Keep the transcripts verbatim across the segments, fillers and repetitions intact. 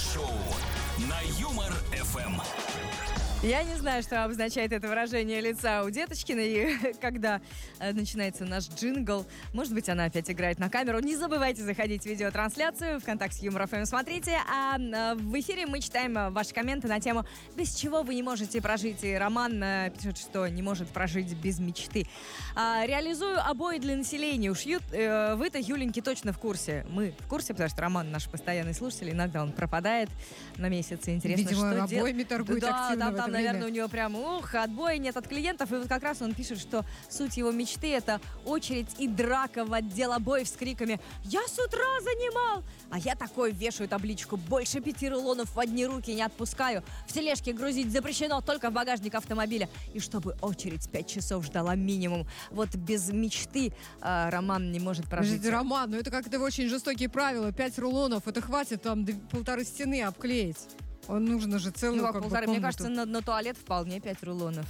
Шоу на Юмор эф эм. Я не знаю, что обозначает это выражение лица у Деточкиной, когда э, начинается наш джингл. Может быть, она опять играет на камеру. Не забывайте заходить в видеотрансляцию ВКонтакте Юмор эф эм, смотрите. А э, в эфире мы читаем э, ваши комменты на тему «Без чего вы не можете прожить». И Роман э, пишет, что не может прожить без мечты. А, реализую обои для населения. Уж ю, э, вы-то, Юленьки, точно в курсе. Мы в курсе, потому что Роман наш постоянный слушатель. Иногда он пропадает на месяц. И интересно, видимо, что обоями делать. торгует Да, активно там, в там это наверное, время. у него прям, ух, отбоя нет от клиентов. И вот как раз он пишет, что суть его мечты — это очередь и драка в отдел обоев с криками «Я с утра занимал!» А я такой вешаю табличку «Больше пяти рулонов в одни руки не отпускаю. В тележке грузить запрещено, только в багажник автомобиля». И чтобы очередь пять часов ждала минимум. Вот без мечты э, Роман не может прожить. Подождите, Роман, ну это как-то очень жестокие правила. Пять рулонов, это хватит там д- полторы стены обклеить. Он нужно же целую Ну, как как бы, полторы. Мне комнату. кажется, на, на туалет вполне пять рулонов.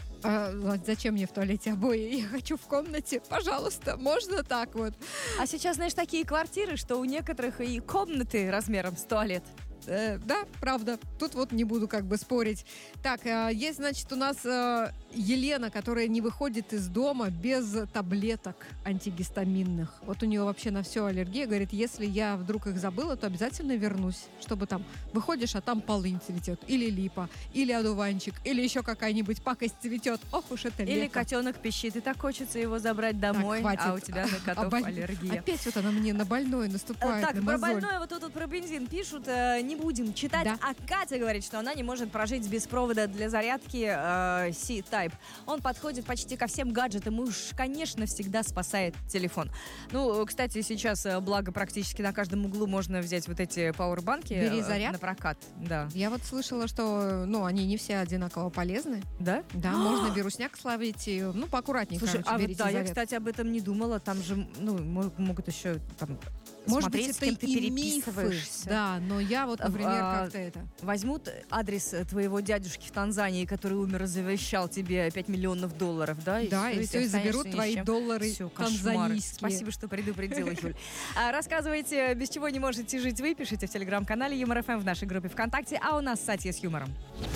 А, ладно, зачем мне в туалете обои? Я хочу в комнате. Пожалуйста, можно так вот? А сейчас, знаешь, такие квартиры, что у некоторых и комнаты размером с туалет. Э, да, правда. Тут вот не буду как бы спорить. Так, э, есть, значит, у нас э, Елена, которая не выходит из дома без таблеток антигистаминных. Вот у нее вообще на все аллергия. Говорит, если я вдруг их забыла, то обязательно вернусь. Чтобы там выходишь, а там полынь цветет. Или липа, или одуванчик, или еще какая-нибудь пакость цветет. Ох уж это Или лето. котенок пищит, и так хочется его забрать домой, Так, хватит. а у тебя на котов А боль- аллергия. Опять вот она мне на больное наступает. Так, на про мозоль. больное вот тут вот про бензин пишут, э, не будем читать, Да. а Катя говорит, что она не может прожить без провода для зарядки э, C-Type. Он подходит почти ко всем гаджетам и уж, конечно, всегда спасает телефон. Ну, кстати, сейчас, э, благо, практически на каждом углу можно взять вот эти пауэрбанки э, Бери заряд. на прокат. Да. Я вот слышала, что, ну, они не все одинаково полезны. Да? Да, можно вирусняк словить, и, ну, поаккуратнее, Слушай, короче, а вот берите да, я, заряд. кстати, об этом не думала. Там же, ну, мо- могут еще там Может смотреть, быть, с это кем ты и мифы, переписываешься. да, но я вот, например, А, как-то это... Возьмут адрес твоего дядюшки в Танзании, который умер и завещал тебе пять миллионов долларов, да? Да, и ты всё, и останешься заберут ни с твои чем. доллары Всё, кошмар. танзанийские. Спасибо, что предупредила, Юль. А, рассказывайте, без чего не можете жить вы, пишите в телеграм-канале Юмор эф эм, в нашей группе ВКонтакте, а у нас Сатья с юмором.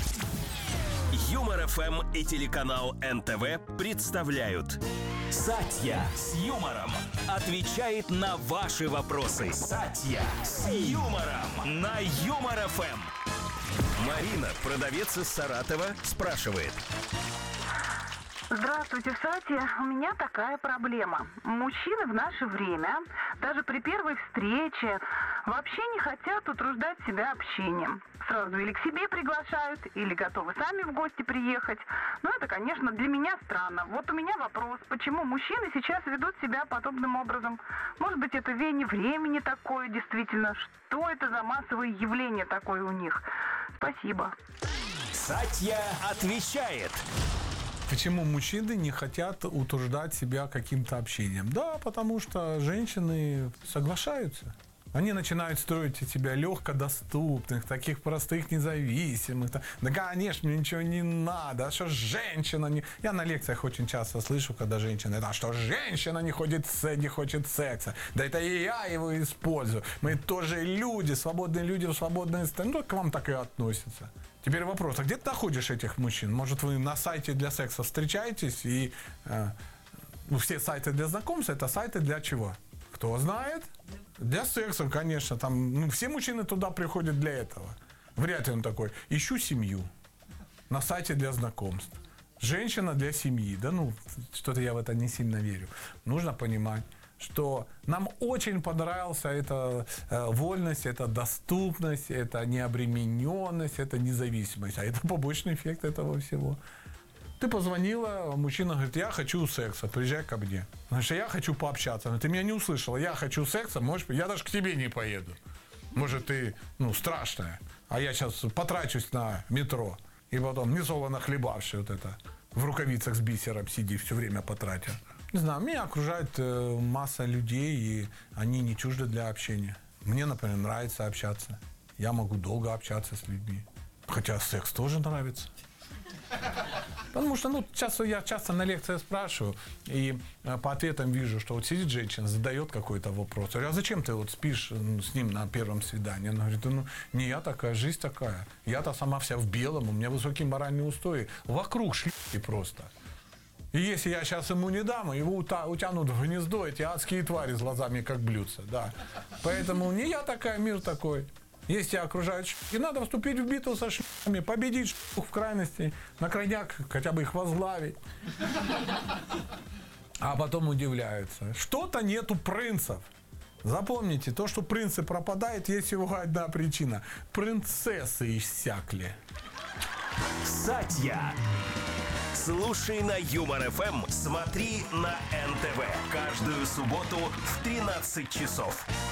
Юмор эф эм и телеканал эн тэ вэ представляют Сатья с юмором. Отвечает на ваши вопросы. Сатья с юмором на Юмор эф эм. Марина, продавец из Саратова, спрашивает. Здравствуйте, Сатья. У меня такая проблема. Мужчины в наше время, даже при первой встрече, вообще не хотят утруждать себя общением. Сразу или к себе приглашают, или готовы сами в гости приехать. Но это, конечно, для меня странно. Вот у меня вопрос, почему мужчины сейчас ведут себя подобным образом? Может быть, это веяние времени такое, действительно? Что это за массовое явление такое у них? Спасибо. Сатья отвечает. Почему мужчины не хотят утруждать себя каким-то общением? Да, потому что женщины соглашаются. Они начинают строить из себя легкодоступных, таких простых, независимых. Да, конечно, мне ничего не надо. А что женщина не... Я на лекциях очень часто слышу, когда женщина... А что женщина не, ходит, не хочет секса? Да это и я его использую. Мы тоже люди, свободные люди в свободной стране. Ну, к вам так и относятся. Теперь вопрос, а где ты находишь этих мужчин? Может, вы на сайте для секса встречаетесь и... Э, ну, все сайты для знакомств, это сайты для чего? Кто знает? Для секса, конечно. Там, ну, все мужчины туда приходят для этого. Вряд ли он такой. Ищу семью. На сайте для знакомств. Женщина для семьи. Да ну, что-то я в это не сильно верю. Нужно понимать, что нам очень понравилась эта э, вольность, эта доступность, эта необремененность, эта независимость. А это побочный эффект этого всего. Ты позвонила, мужчина говорит, я хочу секса, приезжай ко мне. Значит, я хочу пообщаться. Но ты меня не услышала, я хочу секса, можешь, я даже к тебе не поеду. Может, ты, ну, страшная, а я сейчас потрачусь на метро. И потом, несолоно хлебавший вот это, в рукавицах с бисером сиди, все время потратил. Не знаю, меня окружает э, масса людей, и они не чужды для общения. Мне, например, нравится общаться. Я могу долго общаться с людьми. Хотя секс тоже нравится. Потому что, ну, часто, я часто на лекциях спрашиваю, и э, по ответам вижу, что вот сидит женщина, задает какой-то вопрос. Я говорю, а зачем ты вот спишь ну, с ним на первом свидании? Она говорит, ну, не я такая, жизнь такая. Я-то сама вся в белом, у меня высокие моральные устои. Вокруг шлюхи просто. И если я сейчас ему не дам, его ута- утянут в гнездо эти адские твари с глазами, как блюдца, да. Поэтому не я такая, мир такой. Если тебя окружают шлюхи, надо вступить в битву со шлюхами, победить шлюх в крайности, на крайняк хотя бы их возглавить. А потом удивляются. Что-то нету принцев. Запомните, то, что принцы пропадают, есть всего одна причина. Принцессы иссякли. Сатья. Слушай на Юмор эф эм, смотри на эн тэ вэ. Каждую субботу в тринадцать часов.